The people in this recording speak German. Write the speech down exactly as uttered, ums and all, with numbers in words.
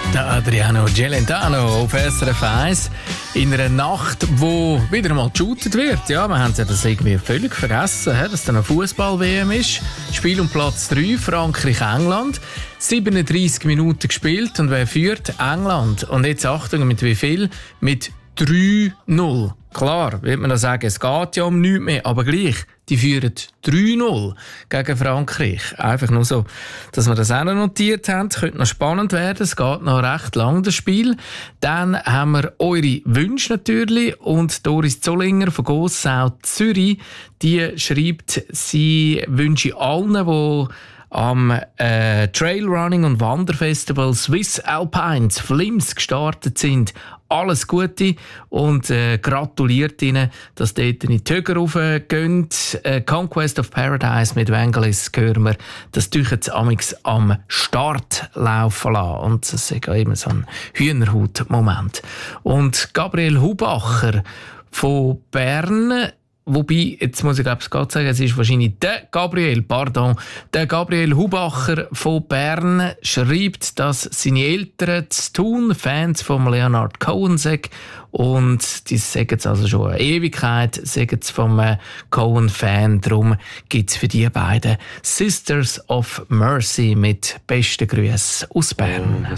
Der Adriano Celentano auf S R F eins in einer Nacht, wo wieder mal geshootet wird. Ja, wir haben ja das irgendwie völlig vergessen, dass es dann eine Fußball-W M ist. Spiel um Platz drei, Frankreich-England. siebenunddreissig Minuten gespielt und wer führt? England. Und jetzt Achtung, mit wie viel? Mit drei null. Klar, wird man da sagen, es geht ja um nichts mehr, aber gleich, die führen drei null gegen Frankreich. Einfach nur so, dass wir das auch noch notiert haben. Könnte noch spannend werden, es geht noch recht lang, das Spiel. Dann haben wir eure Wünsche natürlich und Doris Zollinger von Gossau Zürich, die schreibt, sie wünsche allen, die am äh, Trailrunning und Wanderfestival Swiss Alpines Flims gestartet sind, alles Gute und äh, gratuliert ihnen, dass dort in die Höhe raufgehen. Äh, Conquest of Paradise mit Vangelis hören wir, das tüchen sie amix am Start laufen lassen. Und das ist eben so ein Hühnerhaut-Moment. Und Gabriel Hubacher von Bern, wobei, jetzt muss ich glaube ich gerade sagen, es ist wahrscheinlich der Gabriel, pardon, der Gabriel Hubacher von Bern schreibt, dass seine Eltern zu tun Fans von Leonard Cohen sind und die sagen es also schon eine Ewigkeit, sagen es vom äh, Cohen-Fan, darum gibt es für die beiden Sisters of Mercy mit besten Grüßen aus Bern.